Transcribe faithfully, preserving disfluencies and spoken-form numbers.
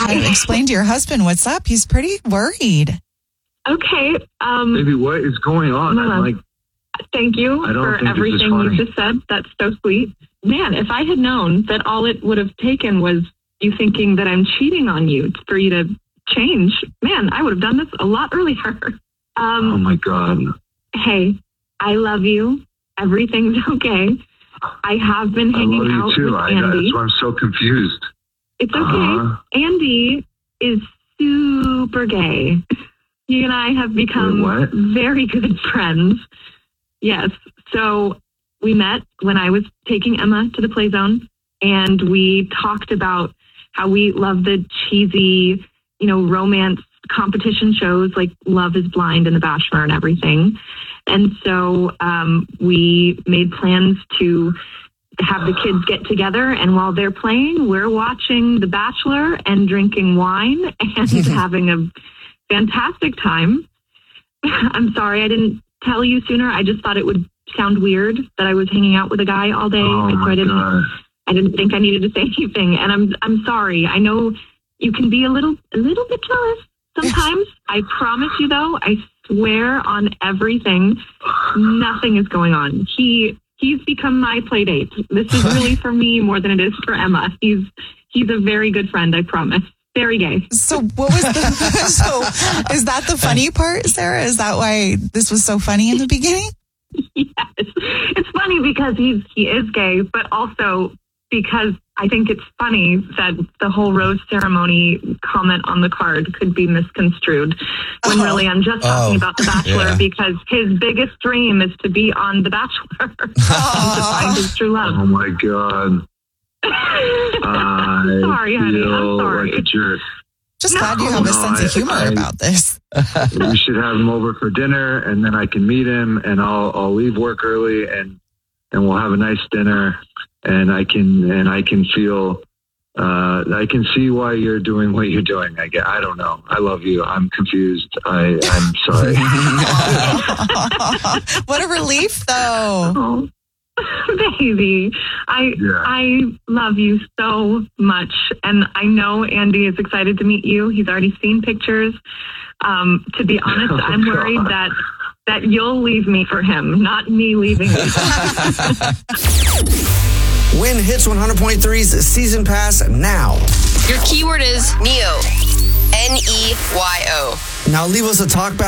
I, explain to your husband what's up. He's pretty worried. Okay. Um, Baby, what is going on? I'm like, thank you I don't for think everything you just said. That's so sweet. Man, if I had known that all it would have taken was you thinking that I'm cheating on you for you to change, man, I would have done this a lot earlier. Um, oh my God. Hey, I love you. Everything's okay. I have been hanging I love out you too. with I, Andy. that's why I'm so confused. It's okay. Uh-huh. Andy is super gay. He and I have become Wait, what? very good friends. Yes. So we met when I was taking Emma to the play zone, and we talked about how we love the cheesy, you know, romance competition shows like Love is Blind and The Bachelor and everything. And so um, we made plans to have the kids get together, and while they're playing, we're watching The Bachelor and drinking wine and having a fantastic time. I'm sorry I didn't tell you sooner. I just thought it would sound weird that I was hanging out with a guy all day. Oh so my I didn't God. I didn't think I needed to say anything. And I'm I'm sorry. I know you can be a little a little bit jealous sometimes. I promise you though, I swear on everything, nothing is going on. He he's become my play date. This is really for me more than it is for Emma. He's he's a very good friend, I promise. Very gay. So what was the so is that the funny part, Sarah? Is that why this was so funny in the beginning? Yes. It's funny because he's he is gay, but also because I think it's funny that the whole rose ceremony comment on the card could be misconstrued when oh. really I'm just talking oh. about The Bachelor yeah. because his biggest dream is to be on The Bachelor and to find his true love. Oh my God. I'm sorry, honey. I'm sorry. Like a jerk. Just no. glad you have a sense of humor I, I, about this. We should have him over for dinner, and then I can meet him, and I'll I'll leave work early, and and we'll have a nice dinner, and I can and I can feel uh, I can see why you're doing what you're doing. I get. I don't know. I love you. I'm confused. I I'm sorry. What a relief, though. Oh. Baby, I yeah. I love you so much, and I know Andy is excited to meet you. He's already seen pictures. Um, to be honest, oh, I'm God. worried that that you'll leave me for him, not me leaving you. Win Hits one hundred point three's season pass now. Your keyword is Neo. N E Y O. Now leave us a talk back.